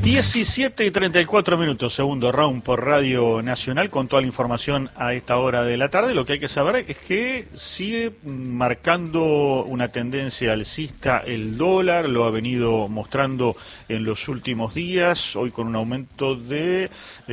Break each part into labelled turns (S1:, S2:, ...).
S1: 17:34, segundo round por Radio Nacional, con toda la información a esta hora de la tarde. Lo que hay que saber es que sigue marcando una tendencia alcista el dólar, lo ha venido mostrando en los últimos días, hoy con un aumento del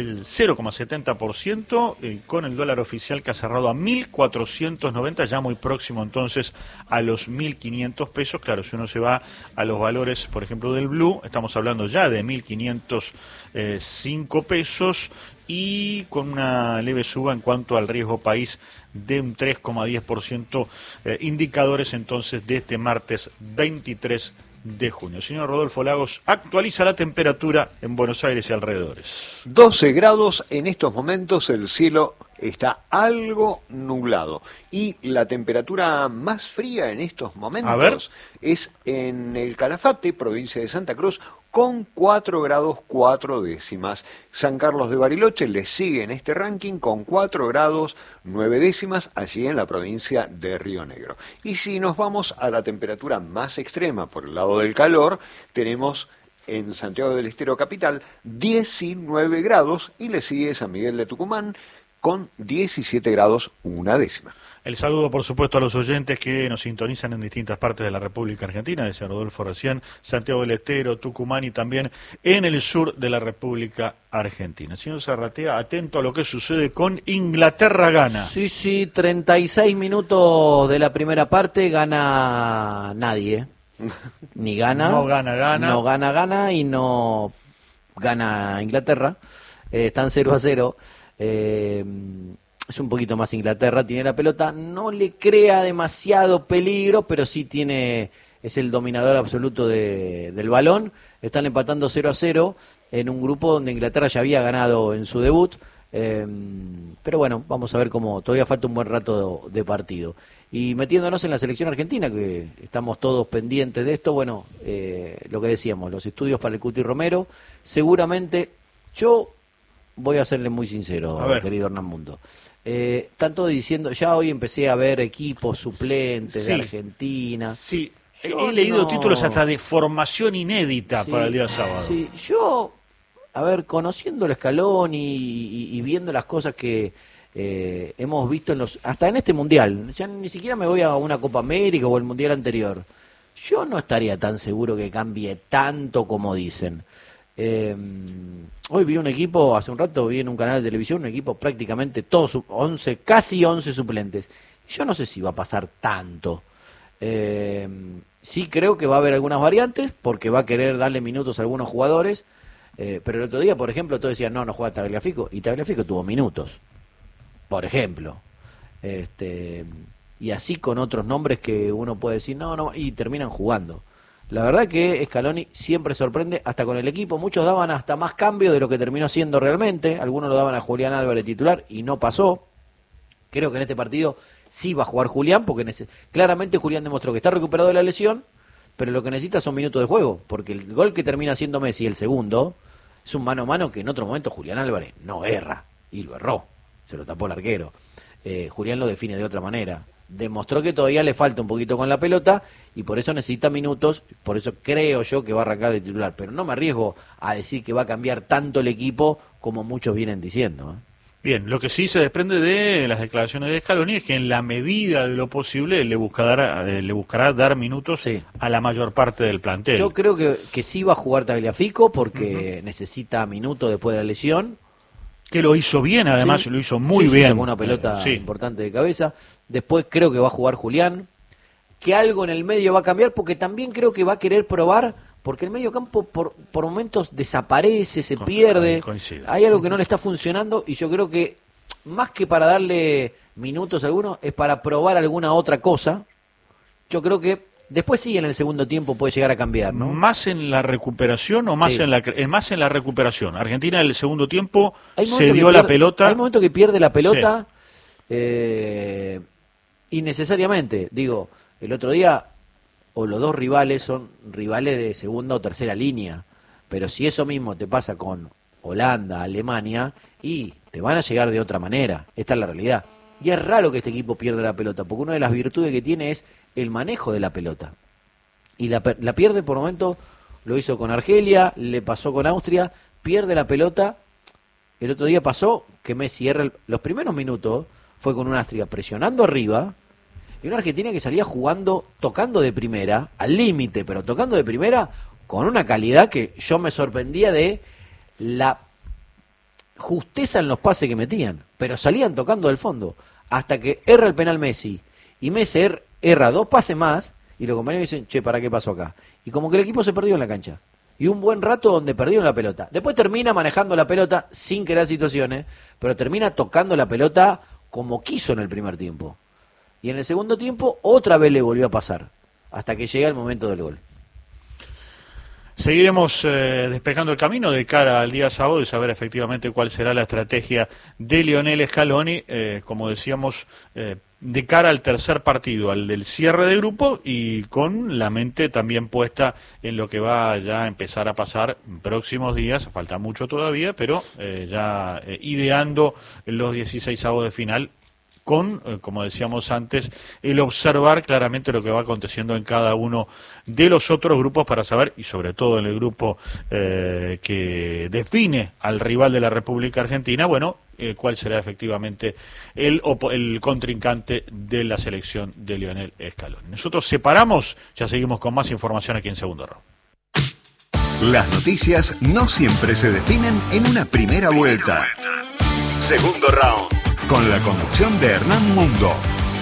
S1: 0,70%, con el dólar oficial que ha cerrado a 1.490, ya muy próximo entonces a los 1.500 pesos. Claro, si uno se va a los valores, por ejemplo, del blue, estamos hablando ya de 1.505 pesos y con una leve suba en cuanto al riesgo país de un 3,10%, indicadores entonces de este martes 23 de junio. Señor Rodolfo Lagos, actualiza la temperatura en Buenos Aires y alrededores.
S2: 12 grados en estos momentos, el cielo está algo nublado y la temperatura más fría en estos momentos es en el Calafate, provincia de Santa Cruz, con 4 grados 4 décimas. San Carlos de Bariloche le sigue en este ranking con 4 grados 9 décimas allí en la provincia de Río Negro. Y si nos vamos a la temperatura más extrema por el lado del calor, tenemos en Santiago del Estero capital 19 grados y le sigue San Miguel de Tucumán con 17 grados 1 décima.
S1: El saludo, por supuesto, a los oyentes que nos sintonizan en distintas partes de la República Argentina, decía Rodolfo recién, Santiago del Estero, Tucumán y también en el sur de la República Argentina. Señor Zarratea, atento a lo que sucede con Inglaterra gana.
S3: Sí, 36 minutos de la primera parte, gana nadie. Ni gana.
S1: No gana.
S3: No gana y no gana Inglaterra. Están 0-0. Es un poquito más Inglaterra, tiene la pelota, no le crea demasiado peligro, pero sí es el dominador absoluto del balón. Están empatando 0-0 en un grupo donde Inglaterra ya había ganado en su debut, pero bueno, vamos a ver cómo todavía falta un buen rato de partido. Y metiéndonos en la selección argentina, que estamos todos pendientes de esto, bueno, lo que decíamos, los estudios para el Cuti Romero, seguramente yo voy a serle muy sincero, querido Hernán Mundo. Están todos diciendo, ya hoy empecé a ver equipos suplentes de Argentina.
S1: Sí, he leído títulos hasta de formación inédita para el día sábado.
S3: Sí, yo, conociendo el escalón y viendo las cosas que hemos visto hasta en este mundial, ya ni siquiera me voy a una Copa América o el mundial anterior, yo no estaría tan seguro que cambie tanto como dicen. Hoy vi un equipo, hace un rato vi en un canal de televisión, un equipo prácticamente todos 11, casi 11 suplentes. Yo no sé si va a pasar tanto. Sí creo que va a haber algunas variantes, porque va a querer darle minutos a algunos jugadores, pero el otro día, por ejemplo, todos decían, no juega Tagliafico, y Tagliafico tuvo minutos, por ejemplo. Y así con otros nombres que uno puede decir, no, y terminan jugando. La verdad que Scaloni siempre sorprende, hasta con el equipo. Muchos daban hasta más cambio de lo que terminó siendo realmente. Algunos lo daban a Julián Álvarez titular y no pasó. Creo que en este partido sí va a jugar Julián, porque claramente Julián demostró que está recuperado de la lesión, pero lo que necesita son minutos de juego, porque el gol que termina haciendo Messi, el segundo, es un mano a mano que en otro momento Julián Álvarez no erra, y lo erró, se lo tapó el arquero. Julián lo define de otra manera. Demostró que todavía le falta un poquito con la pelota y por eso necesita minutos, por eso creo yo que va a arrancar de titular, pero no me arriesgo a decir que va a cambiar tanto el equipo como muchos vienen diciendo.
S1: Bien, lo que sí se desprende de las declaraciones de Scaloni es que en la medida de lo posible le buscará dar minutos a la mayor parte del plantel.
S3: Yo creo que sí va a jugar Tagliafico porque necesita minutos después de la lesión.
S1: Que lo hizo bien, además lo hizo muy bien.
S3: Sacó una pelota importante de cabeza. Después creo que va a jugar Julián. Que algo en el medio va a cambiar, porque también creo que va a querer probar, porque el medio campo por momentos desaparece, se pierde. Hay algo que no le está funcionando y yo creo que más que para darle minutos a algunos, es para probar alguna otra cosa. Yo creo que después sí en el segundo tiempo puede llegar a cambiar, ¿no?
S1: ¿Más en la recuperación o más más en la recuperación? Argentina en el segundo tiempo se dio la pelota.
S3: Hay momentos que pierde la pelota innecesariamente. Digo, el otro día, o los dos rivales son rivales de segunda o tercera línea, pero si eso mismo te pasa con Holanda, Alemania, y te van a llegar de otra manera. Esta es la realidad. Y es raro que este equipo pierda la pelota, porque una de las virtudes que tiene es el manejo de la pelota. Y la pierde por momentos lo hizo con Argelia, le pasó con Austria, pierde la pelota. El otro día pasó que Messi los primeros minutos fue con una Austria presionando arriba y una Argentina que salía jugando, tocando de primera, al límite, pero tocando de primera con una calidad que yo me sorprendía de la justeza en los pases que metían, pero salían tocando del fondo, hasta que erra el penal Messi, y Messi erra 2 pases más, y los compañeros dicen, che, ¿para qué pasó acá? Y como que el equipo se perdió en la cancha. Y un buen rato donde perdieron la pelota. Después termina manejando la pelota sin crear situaciones, pero termina tocando la pelota como quiso en el primer tiempo. Y en el segundo tiempo otra vez le volvió a pasar, hasta que llega el momento del gol.
S1: Seguiremos despejando el camino de cara al día sábado y saber efectivamente cuál será la estrategia de Lionel Scaloni, como decíamos, de cara al tercer partido, al del cierre de grupo, y con la mente también puesta en lo que va ya a empezar a pasar en próximos días. Falta mucho todavía, pero ya ideando los 16avos de final, con, como decíamos antes, el observar claramente lo que va aconteciendo en cada uno de los otros grupos para saber, y sobre todo en el grupo que define al rival de la República Argentina, bueno, cuál será efectivamente el contrincante de la selección de Lionel Scaloni. Nosotros separamos, ya seguimos con más información aquí en Segundo Round.
S4: Las noticias no siempre se definen en una primera vuelta. Segundo Round, con la conducción de Hernán Mundo.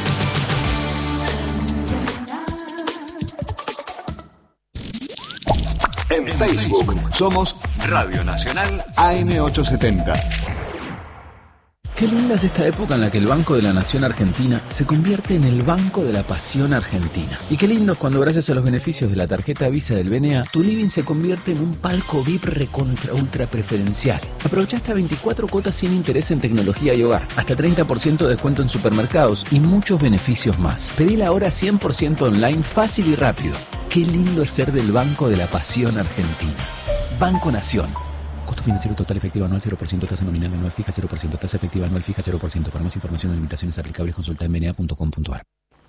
S4: En Facebook somos Radio Nacional AM870.
S5: Qué linda es esta época en la que el Banco de la Nación Argentina se convierte en el Banco de la Pasión Argentina. Y qué lindo es cuando, gracias a los beneficios de la tarjeta Visa del BNA, tu living se convierte en un palco VIP recontra ultra preferencial. Aprovecha hasta 24 cuotas sin interés en tecnología y hogar, hasta 30% de descuento en supermercados y muchos beneficios más. Pedila ahora 100% online, fácil y rápido. Qué lindo es ser del Banco de la Pasión Argentina. Banco Nación. Costo financiero total efectivo anual 0%, tasa nominal anual fija 0%, tasa efectiva anual fija 0%. Para más información o limitaciones aplicables, consulta en bna.com.ar.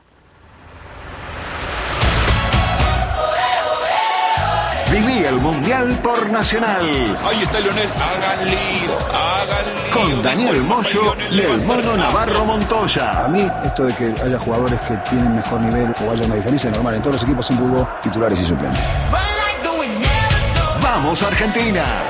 S4: Viví el Mundial por Nacional.
S6: Ahí está Lionel, hagan lío.
S4: Con Daniel Moyo y el Mono Navarro Montoya.
S7: A mí, esto de que haya jugadores que tienen mejor nivel o haya una diferencia normal, en todos los equipos siempre hubo titulares y suplentes.
S4: ¡Vamos Argentina!